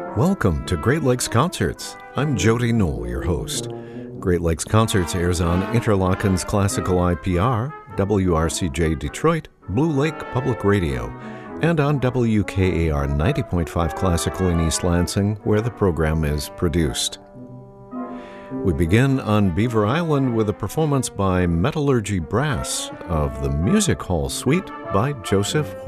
Welcome to Great Lakes Concerts. I'm Jody Knoll, your host. Great Lakes Concerts airs on Interlochen's Classical IPR, WRCJ Detroit, Blue Lake Public Radio, and on WKAR 90.5 Classical in East Lansing, where the program is produced. We begin on Beaver Island with a performance by Metallurgy Brass of the Music Hall Suite by Joseph